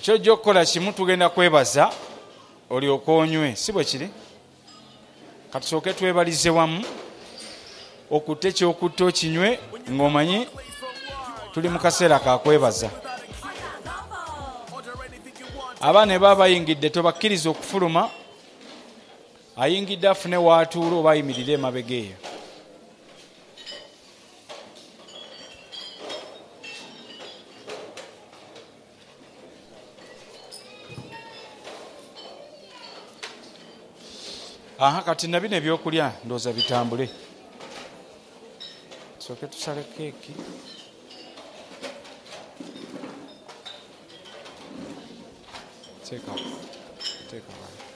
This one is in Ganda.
kyojja okukola kimu tugenda kwebaza olyoka onywe si bwe kiri katusooke twebalize wamu okutte kyokutta okinywe ng'omanyi tuli mu kaseera kakwebaza abaana ne baba bayingidde tobakkiriza okufuluma ayingidde afune waatuula oba ayimirire emabega eyo kati nabino ebyokulya ndooza bitambule tusooke tusale keeki teeka